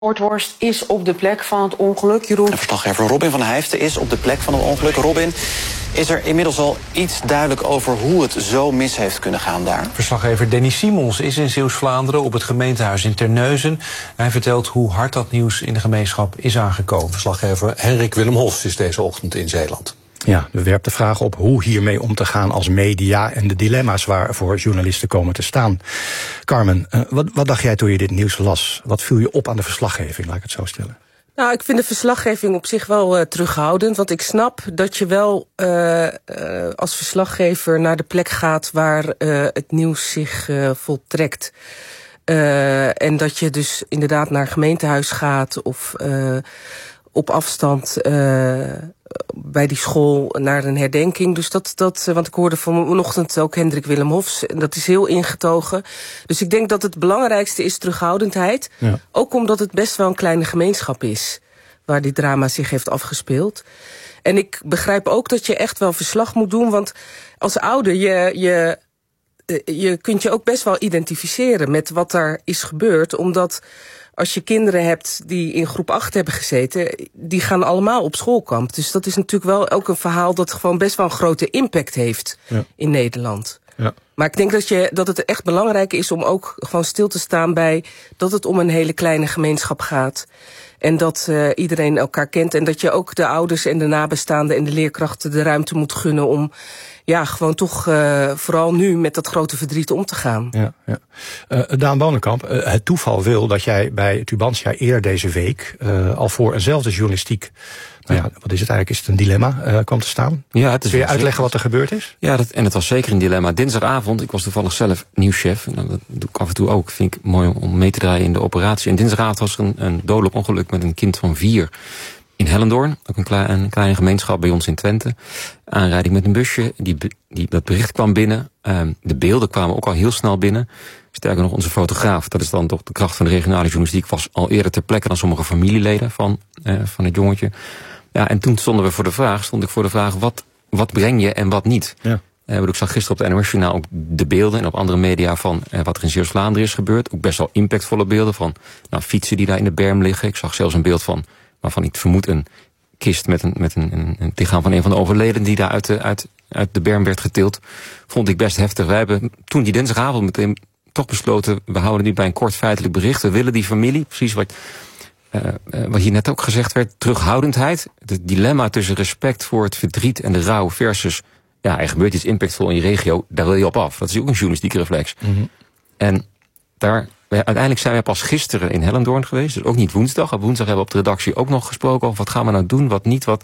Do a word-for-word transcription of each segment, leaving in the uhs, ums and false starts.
Noordhorst is op de plek van het ongeluk. Jeroen. En verslaggever Robin van Heijften is op de plek van het ongeluk. Robin, is er inmiddels al iets duidelijk over hoe het zo mis heeft kunnen gaan daar? Verslaggever Danny Simons is in Zeeuws-Vlaanderen op het gemeentehuis in Terneuzen. Hij vertelt hoe hard dat nieuws in de gemeenschap is aangekomen. Verslaggever Henrik Willem Hofs is deze ochtend in Zeeland. Ja, we werpt de vraag op hoe hiermee om te gaan als media en de dilemma's waarvoor journalisten komen te staan. Carmen, uh, wat, wat dacht jij toen je dit nieuws las? Wat viel je op aan de verslaggeving, laat ik het zo stellen? Nou, ik vind de verslaggeving op zich wel uh, terughoudend. Want ik snap dat je wel uh, uh, als verslaggever naar de plek gaat waar uh, het nieuws zich uh, voltrekt. Uh, en dat je dus inderdaad naar een gemeentehuis gaat of uh, op afstand uh, bij die school naar een herdenking. Dus dat, dat, want ik hoorde vanochtend ook Hendrik Willem Hofs, en dat is heel ingetogen. Dus ik denk dat het belangrijkste is terughoudendheid. Ja. Ook omdat het best wel een kleine gemeenschap is waar dit drama zich heeft afgespeeld. En ik begrijp ook dat je echt wel verslag moet doen, want als ouder, je, je, je kunt je ook best wel identificeren met wat daar is gebeurd, omdat als je kinderen hebt die in groep acht hebben gezeten, die gaan allemaal op schoolkamp. Dus dat is natuurlijk wel ook een verhaal dat gewoon best wel een grote impact heeft ja. in Nederland. Ja. Maar ik denk dat, je, dat het echt belangrijk is om ook gewoon stil te staan bij dat het om een hele kleine gemeenschap gaat. En dat uh, iedereen elkaar kent. En dat je ook de ouders en de nabestaanden en de leerkrachten de ruimte moet gunnen om ja, gewoon toch uh, vooral nu met dat grote verdriet om te gaan. Ja, ja. Uh, Daan Bonenkamp, uh, het toeval wil dat jij bij Tubantia eerder deze week uh, al voor eenzelfde journalistiek, nou ja, wat is het eigenlijk, is het een dilemma, uh, kwam te staan. Ja, het is. Kun je uitleggen wat er gebeurd is? Ja, dat, en het was zeker een dilemma. Dinsdagavond, ik was toevallig zelf nieuwschef, en dat doe ik af en toe ook, vind ik mooi om mee te draaien in de operatie. En dinsdagavond was er een, een dodelijk ongeluk met een kind van vier in Hellendoorn, ook een, klein, een kleine gemeenschap bij ons in Twente. Aanrijding met een busje, die, die, dat bericht kwam binnen. Um, de beelden kwamen ook al heel snel binnen. Sterker nog, onze fotograaf, dat is dan toch de kracht van de regionale journalistiek, was al eerder ter plekke dan sommige familieleden van, uh, van het jongetje. Ja, en toen stonden we voor de vraag, stond ik voor de vraag, wat, wat breng je en wat niet? Ja. Uh, ik zag gisteren op de N O S-journaal ook de beelden en op andere media van uh, wat er in Zeeuws-Vlaanderen is gebeurd. Ook best wel impactvolle beelden van nou, fietsen die daar in de berm liggen. Ik zag zelfs een beeld van, waarvan ik vermoed een kist met een, met een, een, een lichaam van een van de overledenen die daar uit de, uit, uit de berm werd getild. Vond ik best heftig. Wij hebben toen die dinsdagavond meteen toch besloten, we houden nu bij een kort feitelijk bericht. We willen die familie, precies wat, uh, uh, wat hier net ook gezegd werd, terughoudendheid. Het dilemma tussen respect voor het verdriet en de rouw versus, ja, er gebeurt iets impactvol in je regio, daar wil je op af. Dat is ook een journalistieke reflex. Mm-hmm. En daar, uiteindelijk zijn we pas gisteren in Hellendoorn geweest, dus ook niet woensdag. Op woensdag hebben we op de redactie ook nog gesproken over wat gaan we nou doen, wat niet, wat.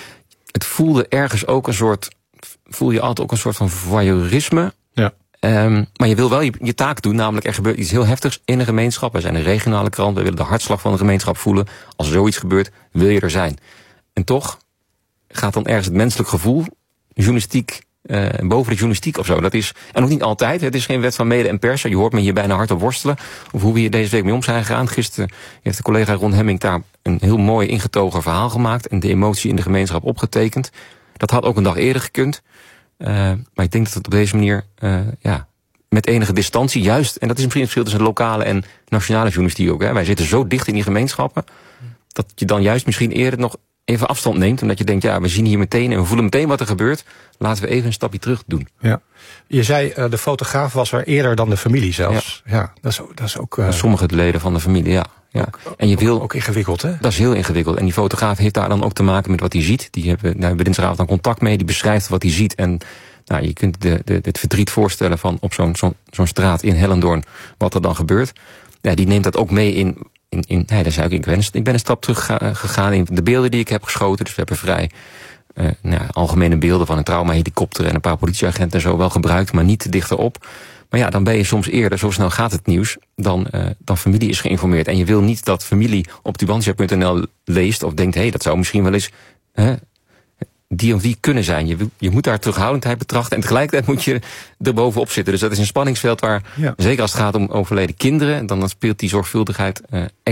Het voelde ergens ook een soort, voel je altijd ook een soort van voyeurisme. Ja. Um, maar je wil wel je, je taak doen, namelijk er gebeurt iets heel heftigs in een gemeenschap. Wij zijn een regionale krant, we willen de hartslag van de gemeenschap voelen. Als er zoiets gebeurt, wil je er zijn. En toch gaat dan ergens het menselijk gevoel, journalistiek, uh, boven de journalistiek of zo. Dat is, en ook niet altijd, het is geen wet van mede en pers. Je hoort me hier bijna hard op worstelen, of hoe we hier deze week mee om zijn gegaan. Gisteren heeft de collega Ron Hemming daar een heel mooi ingetogen verhaal gemaakt en de emotie in de gemeenschap opgetekend. Dat had ook een dag eerder gekund. Uh, maar ik denk dat het op deze manier, uh, ja, met enige distantie juist, en dat is misschien het verschil tussen lokale en nationale journalistiek ook. Hè. Wij zitten zo dicht in die gemeenschappen, dat je dan juist misschien eerder nog even afstand neemt, omdat je denkt, ja, we zien hier meteen en we voelen meteen wat er gebeurt. Laten we even een stapje terug doen. Ja. Je zei, uh, de fotograaf was er eerder dan de familie zelfs. Ja, ja dat is ook. Dat is ook uh... Sommige leden van de familie, ja. Ja. Ook, en je wil, ook ingewikkeld, hè? Dat is heel ingewikkeld. En die fotograaf heeft daar dan ook te maken met wat hij ziet. Die hebben, daar hebben we dinsdagavond dan contact mee. Die beschrijft wat hij ziet. En nou, je kunt de, de, het verdriet voorstellen van op zo'n zo'n zo'n straat in Hellendoorn, wat er dan gebeurt. Ja, die neemt dat ook mee in. in, in nee, dat zei ik, ik ben, ik ben een stap terug gegaan in de beelden die ik heb geschoten. Dus we hebben vrij uh, nou, algemene beelden van een traumahelikopter en een paar politieagenten en zo wel gebruikt, maar niet te dichterop. Maar ja, dan ben je soms eerder, zo snel gaat het nieuws, dan, uh, dan familie is geïnformeerd. En je wil niet dat familie op tubantia punt n l leest of denkt, hé, hey, dat zou misschien wel eens uh, die of die kunnen zijn. Je, je moet daar terughoudendheid betrachten en tegelijkertijd moet je er bovenop zitten. Dus dat is een spanningsveld waar, ja, zeker als het gaat om overleden kinderen, dan speelt die zorgvuldigheid uh, extra.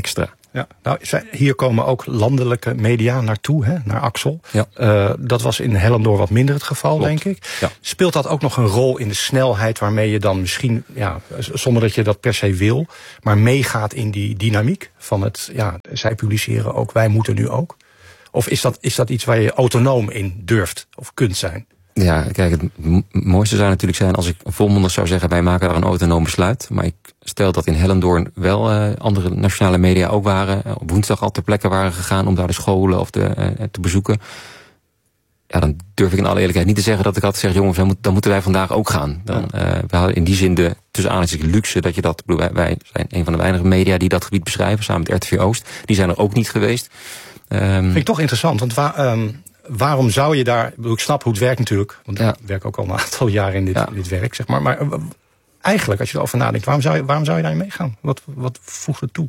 Ja, nou, hier komen ook landelijke media naartoe, hè, naar Axel. Ja. Uh, dat was in Hellendoorn wat minder het geval, Klopt. denk ik. Ja. Speelt dat ook nog een rol in de snelheid waarmee je dan misschien, ja, zonder dat je dat per se wil, maar meegaat in die dynamiek van het, ja, zij publiceren ook, wij moeten nu ook? Of is dat, is dat iets waar je autonoom in durft of kunt zijn? Ja, kijk, het m- mooiste zou natuurlijk zijn als ik volmondig zou zeggen, wij maken daar een autonoom besluit. Maar ik stel dat in Hellendoorn wel uh, andere nationale media ook waren, uh, op woensdag al ter plekke waren gegaan om daar de scholen of de, uh, te bezoeken. Ja, dan durf ik in alle eerlijkheid niet te zeggen dat ik had gezegd, jongens, dan, moet, dan moeten wij vandaag ook gaan. Dan, uh, we hadden in die zin de, tussen aanhalingstekens, luxe dat je dat, bedoel, wij, wij zijn een van de weinige media die dat gebied beschrijven, samen met R T V Oost. Die zijn er ook niet geweest. Um, Vind ik toch interessant, want waar, um, waarom zou je daar, ik snap hoe het werkt natuurlijk, want ja. ik werk ook al een aantal jaar in dit, ja. in dit werk, zeg maar. Maar uh, eigenlijk, als je erover nadenkt, waarom zou je, waarom zou je daarin meegaan? Wat, wat voegt het toe?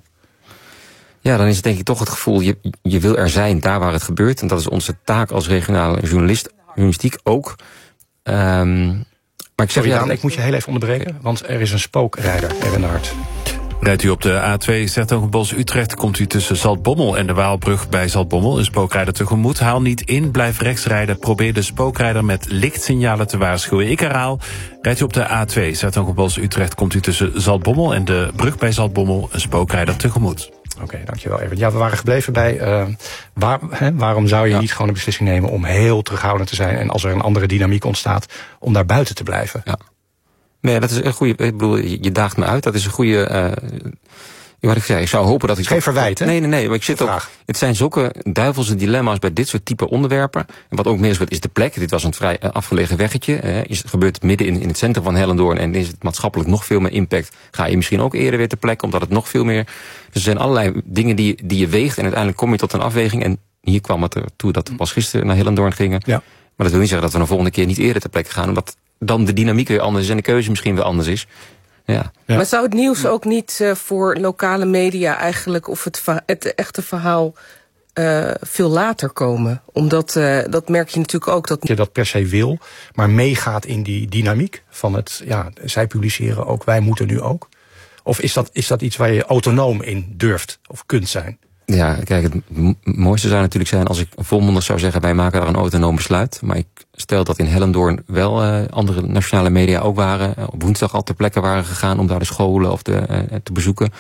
Ja, dan is het denk ik toch het gevoel, je, je wil er zijn daar waar het gebeurt. En dat is onze taak als regionale journalist, journalistiek ook. Um, maar ik zeg, Sorry, ja, Daan, ik moet je heel even onderbreken, okay. want er is een spookrijder, Erwin Hart. Rijdt u op de A twee Zertogenbosch-Utrecht, komt u tussen Zaltbommel en de Waalbrug bij Zaltbommel een spookrijder tegemoet. Haal niet in, blijf rechts rijden. Probeer de spookrijder met lichtsignalen te waarschuwen. Ik herhaal, rijdt u op de A twee Zertogenbosch-Utrecht, komt u tussen Zaltbommel en de brug bij Zaltbommel een spookrijder tegemoet. Oké, okay, dankjewel Erwin. Ja, we waren gebleven bij uh, waar, hè, waarom zou je ja. niet gewoon de beslissing nemen om heel terughoudend te zijn en als er een andere dynamiek ontstaat, om daar buiten te blijven? Ja. Nee, dat is een goede. Ik bedoel, je daagt me uit. Dat is een goede. Uh, wat ik zei, ik zou hopen dat ik. Geen verwijt, hè? Nee, nee, nee. Maar ik zit ook. Het zijn zulke duivelse dilemma's bij dit soort type onderwerpen. En wat ook meer is, is de plek. Dit was een vrij afgelegen weggetje. Uh, is gebeurt midden in, in het centrum van Hellendoorn en is het maatschappelijk nog veel meer impact. Ga je misschien ook eerder weer ter plekke, omdat het nog veel meer. Dus er zijn allerlei dingen die, die je weegt en uiteindelijk kom je tot een afweging. En hier kwam het ertoe dat we pas gisteren naar Hellendoorn gingen. Ja. Maar dat wil niet zeggen dat we de volgende keer niet eerder ter plekke gaan, omdat dan de dynamiek weer anders is en de keuze misschien weer anders is. Ja. Ja. Maar zou het nieuws ook niet uh, voor lokale media eigenlijk, of het, het echte verhaal uh, veel later komen? Omdat, uh, dat merk je natuurlijk ook. Dat je dat per se wil, maar meegaat in die dynamiek van het, ja, zij publiceren ook, wij moeten nu ook? Of is dat, is dat iets waar je autonoom in durft of kunt zijn? Ja, kijk, het m- mooiste zou natuurlijk zijn als ik volmondig zou zeggen, wij maken daar een autonoom besluit. Maar ik stel dat in Hellendoorn wel uh, andere nationale media ook waren, uh, op woensdag al ter plekke waren gegaan om daar de scholen of de, uh, te bezoeken.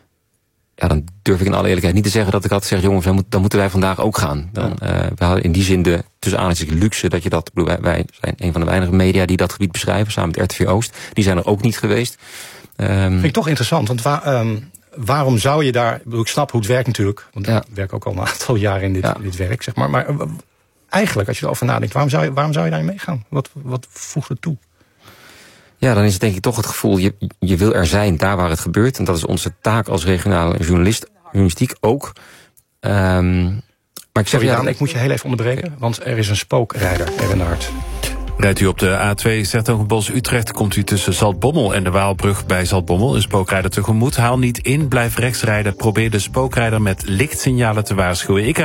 Ja, dan durf ik in alle eerlijkheid niet te zeggen dat ik had gezegd, jongens, dan, moet, dan moeten wij vandaag ook gaan. Dan, uh, we hadden in die zin de, tussen aanhalingstekens, luxe dat je dat, bedoel, wij, wij zijn een van de weinige media die dat gebied beschrijven, samen met R T V Oost. Die zijn er ook niet geweest. Um, Vind ik toch interessant, want waar, um, waarom zou je daar, ik snap hoe het werkt natuurlijk, want ja. ik werk ook al een aantal jaar in dit, ja. in dit werk, zeg maar. Maar uh, eigenlijk, als je erover nadenkt, waarom zou je, waarom zou je daarin meegaan? Wat, wat voegt het toe? Ja, dan is het denk ik toch het gevoel, je, je wil er zijn daar waar het gebeurt. En dat is onze taak als regionale journalist, journalistiek ook. Um, maar ik zeg, Sorry, ja, Daan, ik moet je heel even onderbreken, want er is een spookrijder, Erwin Hart. Rijdt u op de A twee Zertogenbosch-Utrecht, komt u tussen Zaltbommel en de Waalbrug bij Zaltbommel een spookrijder tegemoet. Haal niet in, blijf rechts rijden. Probeer de spookrijder met lichtsignalen te waarschuwen. Ik